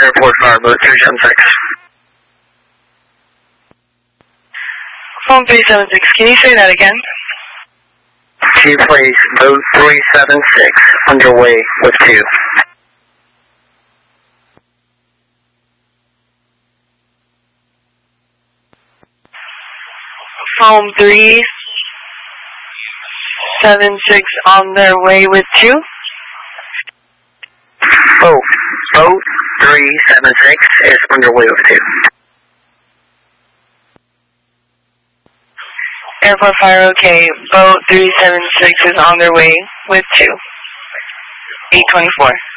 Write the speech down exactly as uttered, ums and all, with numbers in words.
report fire, boat three seven six. Phone three seven six, can you say that again? Two place, boat three seven six, underway with two. Phone three seven six on their way with two. Boat, boat three seven six is underway with two. Airport fire okay. Boat three seven six is on their way with two. eight twenty-four.